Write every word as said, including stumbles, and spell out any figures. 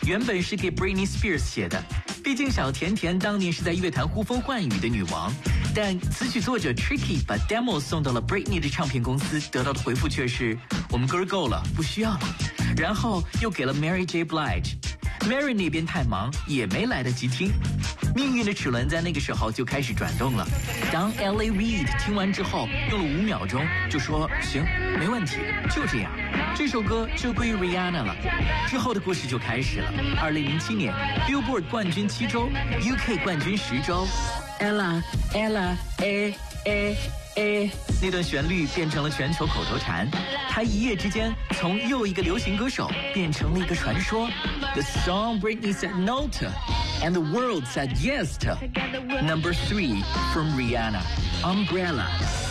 原本是给 Britney Spears 写的，毕竟小甜甜当年是在乐坛呼风唤雨的女王。但词曲作者 Tricky 把 demo 送到了 Britney 的唱片公司，得到的回复却是我们歌够了，不需要了。然后又给了 Mary J. Blige。Mary 那边太忙，也没来得及听。命运的齿轮在那个时候就开始转动了。当 L A Reid 听完之后，用了五秒钟就说行，没问题，就这样。这首歌就归于 Rihanna 了。之后的故事就开始了。二零零七年 Billboard 冠军七周 ，U K 冠军十周。Ella Ella A A A 那段旋律变成了全球口头禅。他一夜之间从又一个流行歌手变成了一个传说。The song Britney said no to, and the world said yes to. Number three from Rihanna, Umbrella.